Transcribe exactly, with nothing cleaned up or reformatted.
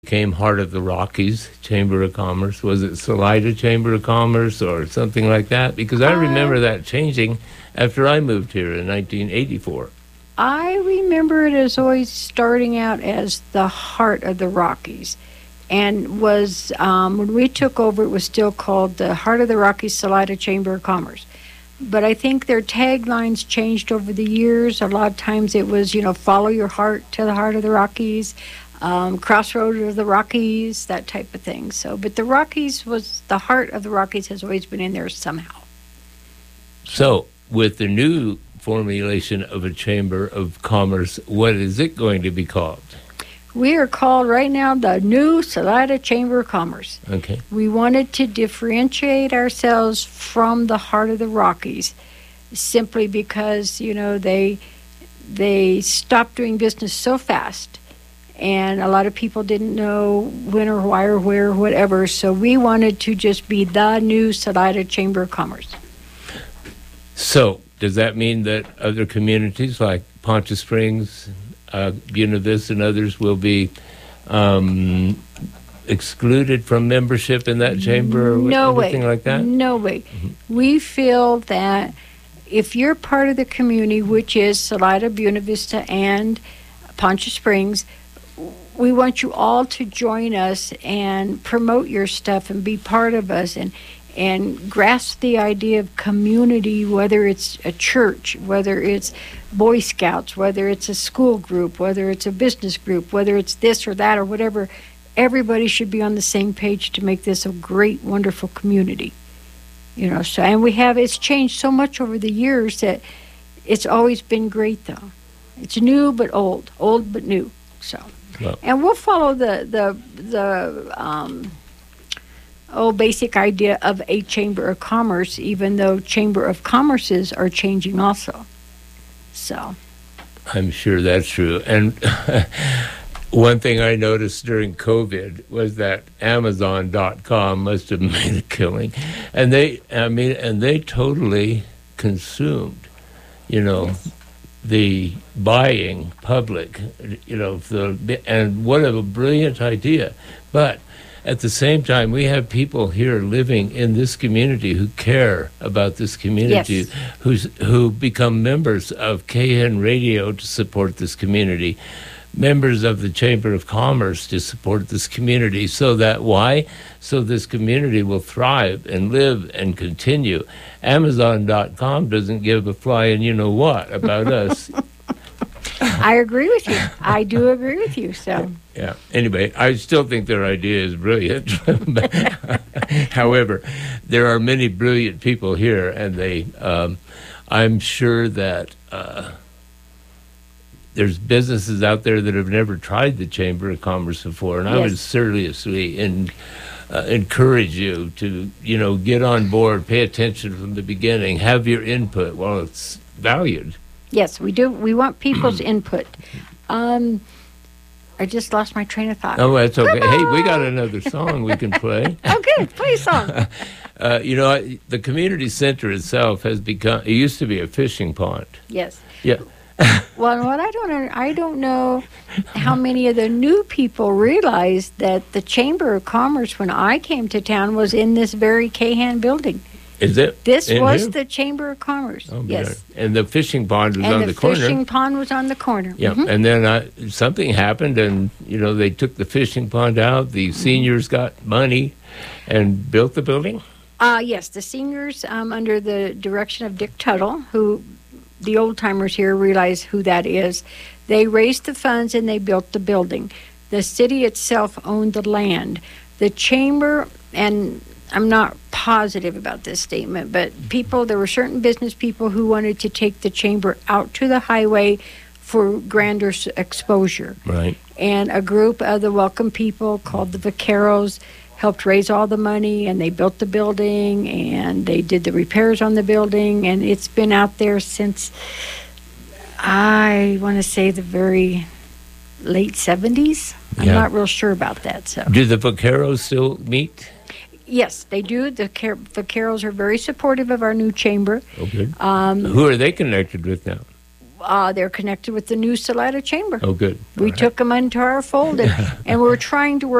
became Heart of the Rockies Chamber of Commerce? Was it Salida Chamber of Commerce or something like that? Because I remember Uh, that changing after I moved here in nineteen eighty-four. I remember it as always starting out as the Heart of the Rockies, and was um, when we took over, it was still called the Heart of the Rockies Salida Chamber of Commerce. But I think their taglines changed over the years. A lot of times it was, you know, follow your heart to the heart of the Rockies, um, crossroad of the Rockies, that type of thing. So, but the Rockies was the heart of the Rockies has always been in there somehow. So, with the new formulation of a Chamber of Commerce, what is it going to be called? We are called right now the new Salida Chamber of Commerce. Okay. We wanted to differentiate ourselves from the Heart of the Rockies, simply because, you know, they they stopped doing business so fast, and a lot of people didn't know when or why or where or whatever. So we wanted to just be the new Salida Chamber of Commerce. So, does that mean that other communities like Poncha Springs, uh, Buena Vista, and others will be um, excluded from membership in that chamber or No anything way. like that? No way. We feel that if you're part of the community, which is Salida, Buena Vista, and Poncha Springs, we want you all to join us and promote your stuff and be part of us and and grasp the idea of community, whether it's a church, whether it's Boy Scouts, whether it's a school group, whether it's a business group, whether it's this or that or whatever. Everybody should be on the same page to make this a great, wonderful community. You know, so, and we have, it's changed so much over the years that it's always been great, though. It's new but old, old but new. So, Well, and we'll follow the, the, the, um, oh, basic idea of a Chamber of Commerce, even though Chamber of Commerces are changing also. So, I'm sure that's true. And one thing I noticed during COVID was that Amazon dot com must have made a killing. And they, I mean, and they totally consumed, you know, yes. the buying public, you know, the, and what a brilliant idea. But at the same time, we have people here living in this community who care about this community, Yes. who's, who become members of K N Radio to support this community, members of the Chamber of Commerce to support this community. So that why? So this community will thrive and live and continue. Amazon dot com doesn't give a flying you know what about us. I agree with you. I do agree with you. So, Yeah. Anyway, I still think their idea is brilliant. However, there are many brilliant people here, and they, um, I'm sure that uh, there's businesses out there that have never tried the Chamber of Commerce before, and I would Yes. seriously in, uh, encourage you to, you know, get on board, pay attention from the beginning, have your input while it's valued. yes, we do. We want people's input. Um, I just lost my train of thought. Oh, that's okay. Hey, we got another song we can play. Oh, good. Play a song. Uh, you know, I- the community center itself has become, it used to be a fishing pond. Yes. Yeah. Well, what I don't, under- I don't know how many of the new people realize that the Chamber of Commerce, when I came to town, was in this very Cahan building. Is it? This in was here? the Chamber of Commerce. Oh, yes. darn. And the fishing pond was And on the, the, corner. fishing pond was on the corner. Yeah. Mhm. And then uh, something happened, and, you know, they took the fishing pond out. The seniors got money and built the building. Uh, yes, the seniors, um, under the direction of Dick Tuttle, who the old timers here realize who that is, they raised the funds and they built the building. The city itself owned the land. The chamber, and I'm not positive about this statement, but people, there were certain business people who wanted to take the chamber out to the highway for grander s- exposure. Right. And a group of the Welcome people called the Vaqueros helped raise all the money, and they built the building, and they did the repairs on the building, and it's been out there since, I want to say, the very late seventies. I'm Yeah. not real sure about that. So Do the Vaqueros still meet? yes, they do. The Car- Vaqueros are very supportive of our new chamber. Okay. Um, Who are they connected with now? uh, they're connected with the new Salida Chamber. Oh, good. We All right. took them into our fold, and, and we're trying to work